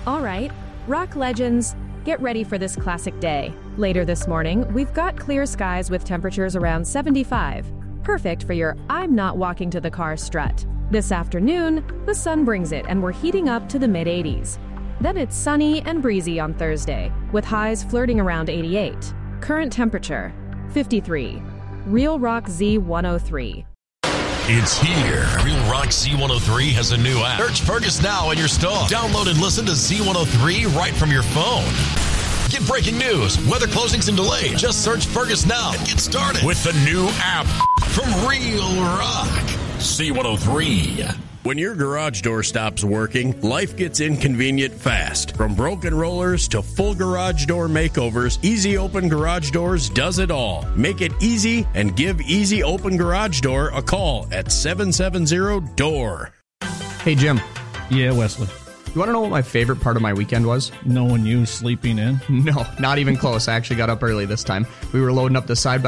All right, rock legends, get ready for this classic day. Later this morning, we've got clear skies with temperatures around 75. Perfect for your I'm not walking to the car strut. This afternoon, the sun brings it and we're heating up to the mid-80s. Then it's sunny and breezy on Thursday, with highs flirting around 88. Current temperature, 53. Real Rock Z103. It's here. Real Rock Z103 has a new app. Search Fergus now in your store. Download and listen to Z103 right from your phone. Get breaking news, weather closings and delays. Just search Fergus now and get started with the new app from Real Rock Z103. When your garage door stops working, life gets inconvenient fast. From broken rollers to full garage door makeovers, Easy Open Garage Doors does it all. Make it easy and give Easy Open Garage Door a call at 770-DOOR. Hey, Jim. Yeah, Wesley. You want to know what my favorite part of my weekend was? Knowing you sleeping in? No, not even close. I actually got up early this time. We were loading up the side